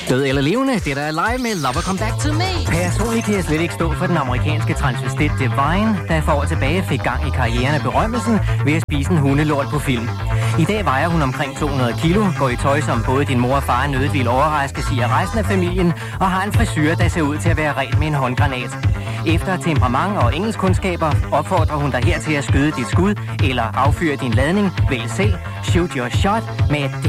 Død eller levende, det der er live med Lover Come Back to Me. Personligt kan jeg slet ikke stå for den amerikanske transvestit Divine, der for år tilbage fik gang i karrieren af berømmelsen ved at spise en hundelort på film. I dag vejer hun omkring 200 kilo, går i tøj, som både din mor og far nødigt vil overraske, siger resten af familien, og har en frisyr, der ser ud til at være ren med en håndgranat. Efter temperament og engelskkundskaber opfordrer hun dig her til at skyde dit skud eller affyre din ladning. Vælg selv, shoot your shot med